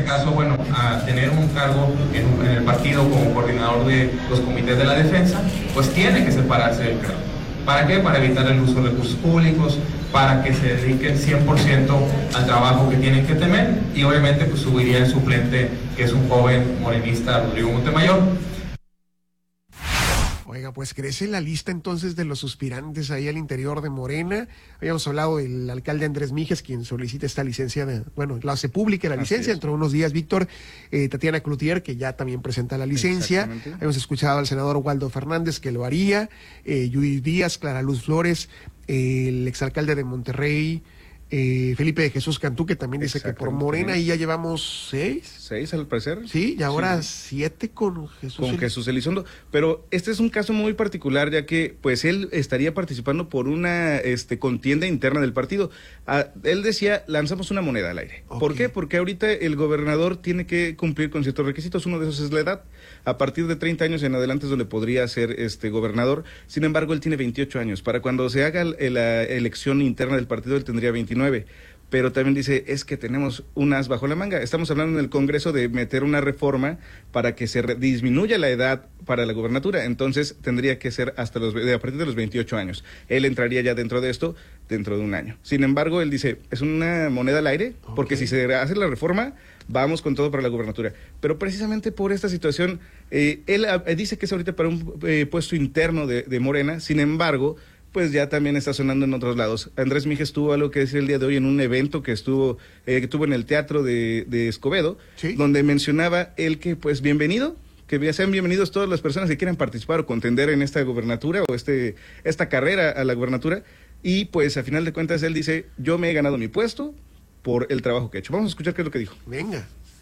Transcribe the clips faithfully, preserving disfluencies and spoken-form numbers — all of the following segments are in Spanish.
caso, bueno, a tener un cargo en, en el partido como coordinador de los comités de la defensa, pues tiene que separarse del cargo. ¿Para qué? Para evitar el uso de recursos públicos, para que se dediquen cien por ciento al trabajo que tienen que tener, y obviamente pues subiría el suplente, que es un joven morenista, Rodrigo Montemayor. Oiga, pues crece la lista entonces de los suspirantes ahí al interior de Morena. Habíamos hablado del alcalde Andrés Mijes, quien solicita esta licencia, de, bueno, la hace pública la licencia dentro de unos días, Víctor. eh, Tatiana Cloutier, que ya también presenta la licencia. Hemos escuchado al senador Waldo Fernández, que lo haría. eh, Judith Díaz, Clara Luz Flores, eh, el exalcalde de Monterrey, Eh, Felipe de Jesús Cantú, que también dice que por Morena, y ya llevamos seis. Seis al parecer. Sí, y ahora sí. siete con Jesús. Con El... Jesús Elizondo. Pero este es un caso muy particular, ya que pues él estaría participando por una este, contienda interna del partido. Ah, él decía, lanzamos una moneda al aire. Okay. ¿Por qué? Porque ahorita el gobernador tiene que cumplir con ciertos requisitos. Uno de esos es la edad. A partir de treinta años en adelante es donde podría ser este gobernador. Sin embargo, él tiene veintiocho años. Para cuando se haga la elección interna del partido, él tendría veintinueve. Pero también dice, es que tenemos un as bajo la manga. Estamos hablando en el Congreso de meter una reforma para que se disminuya la edad para la gobernatura. Entonces tendría que ser hasta los a partir de los veintiocho años. Él entraría ya dentro de esto dentro de un año. Sin embargo, él dice, es una moneda al aire, okay, porque si se hace la reforma, vamos con todo para la gobernatura. Pero precisamente por esta situación, eh, él eh, dice que es ahorita para un eh, puesto interno de, de Morena. Sin embargo, pues ya también está sonando en otros lados. Andrés Mijes tuvo algo que decir el día de hoy en un evento que estuvo eh, que estuvo en el Teatro de, de Escobedo, ¿sí?, donde mencionaba él que pues bienvenido, que ya sean bienvenidos todas las personas que quieran participar o contender en esta gobernatura o este esta carrera a la gobernatura, y pues a final de cuentas él dice, yo me he ganado mi puesto por el trabajo que he hecho. Vamos a escuchar qué es lo que dijo. Venga.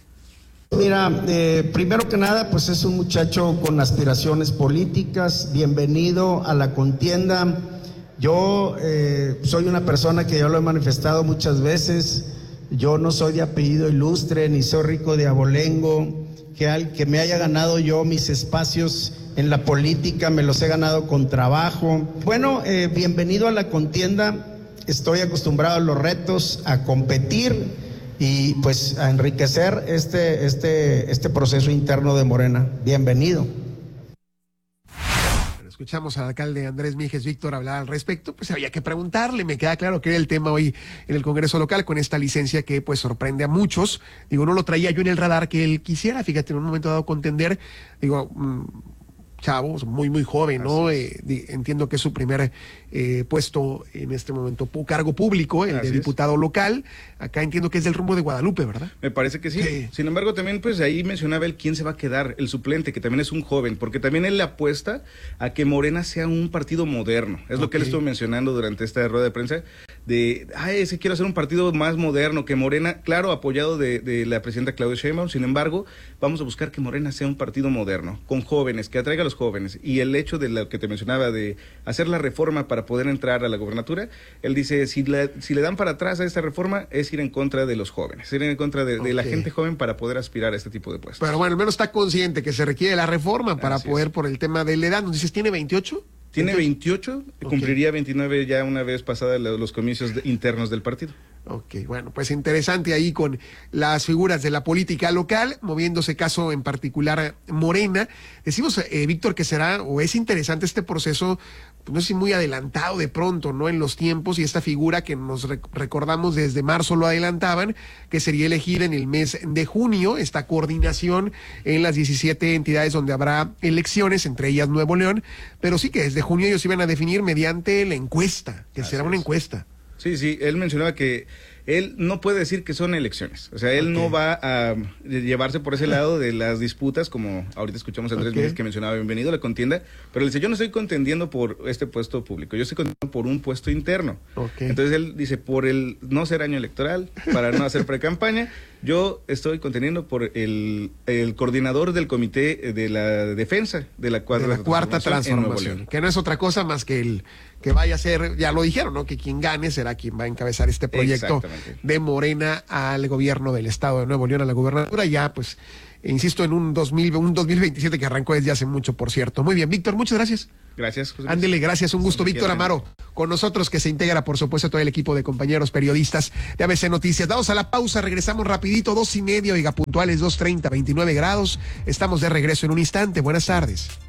Mira, eh, primero que nada, pues es un muchacho con aspiraciones políticas, bienvenido a la contienda. Yo eh, soy una persona que yo lo he manifestado muchas veces, yo no soy de apellido ilustre, ni soy rico de abolengo, que, al, que me haya ganado yo mis espacios en la política, me los he ganado con trabajo. Bueno, eh, bienvenido a la contienda, estoy acostumbrado a los retos, a competir y pues a enriquecer este, este, este proceso interno de Morena. Bienvenido. Escuchamos al alcalde Andrés Mijes, Víctor, hablar al respecto, pues había que preguntarle. Me queda claro que era el tema hoy en el Congreso local con esta licencia que pues sorprende a muchos. Digo, no lo traía yo en el radar que él quisiera, fíjate, en un momento dado contender, digo, mmm, chavo, muy, muy joven, ¿no? Eh, di, entiendo que es su primer eh, puesto en este momento, cargo público, el Así de diputado es. local. Acá entiendo que es del rumbo de Guadalupe, ¿verdad? Me parece que sí. sí. Sin embargo, también pues ahí mencionaba él quién se va a quedar, el suplente, que también es un joven, porque también él le apuesta a que Morena sea un partido moderno. Es okay. lo que él estuvo mencionando durante esta rueda de prensa, de, ay, si quiero hacer un partido más moderno que Morena, claro, apoyado de, de la presidenta Claudia Sheinbaum. Sin embargo, vamos a buscar que Morena sea un partido moderno, con jóvenes, que atraiga a los jóvenes. Y el hecho de lo que te mencionaba de hacer la reforma para poder entrar a la gobernatura, él dice, si, la, si le dan para atrás a esta reforma, es ir en contra de los jóvenes, ir en contra de, okay. de la gente joven para poder aspirar a este tipo de puestos. Pero bueno, al menos está consciente que se requiere la reforma para Así poder, es. por el tema de la edad. ¿Nos dices, tiene veintiocho? Tiene veintiocho, okay. cumpliría veintinueve ya una vez pasada los comicios de, internos del partido. Ok, bueno, pues interesante ahí con las figuras de la política local, moviéndose caso en particular Morena. Decimos, eh, Víctor, que será o es interesante este proceso, pues no sé si muy adelantado de pronto, ¿no? En los tiempos, y esta figura que nos rec recordamos desde marzo lo adelantaban, que sería elegida en el mes de junio, esta coordinación en las diecisiete entidades donde habrá elecciones, entre ellas Nuevo León, pero sí que desde junio ellos iban a definir mediante la encuesta, que Así será una es. encuesta. Sí, sí, él mencionaba que él no puede decir que son elecciones, o sea, él okay. no va a llevarse por ese lado de las disputas, como ahorita escuchamos a Andrés okay. Míguez que mencionaba, bienvenido a la contienda, pero él dice, yo no estoy contendiendo por este puesto público, yo estoy contendiendo por un puesto interno. Okay. Entonces él dice, por el no ser año electoral, para no hacer pre-campaña, yo estoy contendiendo por el, el coordinador del comité de la defensa de la cuarta, de la cuarta transformación, transformación que no es otra cosa más que el que vaya a ser, ya lo dijeron, ¿no? Que quien gane será quien va a encabezar este proyecto de Morena al gobierno del estado de Nuevo León, a la gubernatura. Ya pues e insisto, en un dos mil, un dos mil veintisiete que arrancó desde hace mucho, por cierto. Muy bien, Víctor, muchas gracias. Gracias, José Luis. Ándele, gracias, un gusto. Siempre Víctor quieren. Amaro, con nosotros, que se integra, por supuesto, todo el equipo de compañeros periodistas de A B C Noticias. Vamos a la pausa, regresamos rapidito, dos y medio, oiga, puntuales, dos treinta, veintinueve grados. Estamos de regreso en un instante. Buenas tardes.